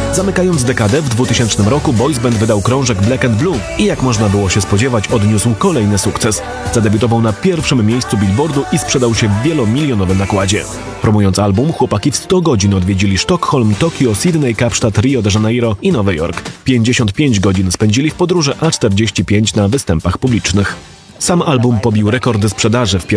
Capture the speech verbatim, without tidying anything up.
Zamykając dekadę, w dwutysięcznym roku boys band wydał krążek Black and Blue i jak można było się spodziewać, odniósł kolejny sukces. Zadebiutował na pierwszym miejscu Billboardu i sprzedał się w wielomilionowym nakładzie. Promując album, chłopaki w sto godzin odwiedzili Sztokholm, Tokio, Sydney, Kapsztad, Rio de Janeiro i Nowy Jork. pięćdziesiąt pięć godzin spędzili w podróży, a czterdzieści pięć na występach publicznych. Sam album pobił rekordy sprzedaży. W